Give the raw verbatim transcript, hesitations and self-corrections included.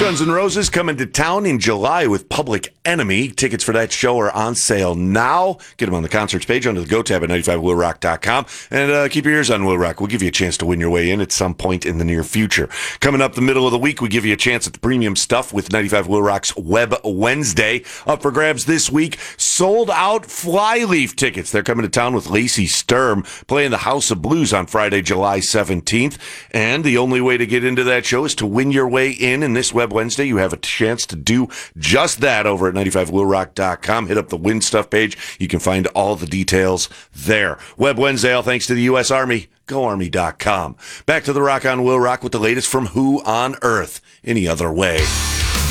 Guns N' Roses coming to town in July with Public Enemy. Tickets for that show are on sale now. Get them on the concerts page under the Go tab at ninety-five will rock dot com. And uh, keep your ears on Will Rock. We'll give you a chance to win your way in at some point in the near future. Coming up the middle of the week, we give you a chance at the premium stuff with ninety-five Will Rock's Web Wednesday. Up for grabs this week, sold out Flyleaf tickets. They're coming to town with Lacey Sturm playing the House of Blues on Friday, July seventeenth. And the only way to get into that show is to win your way in. In this Web Wednesday, you have a chance to do just that over at ninety-five will rock dot com. Hit up the Win Stuff page. You can find all the details there. Web Wednesday, all thanks to the U S Army. go army dot com. Back to the Rock on Will Rock with the latest from Who on Earth. Any other way.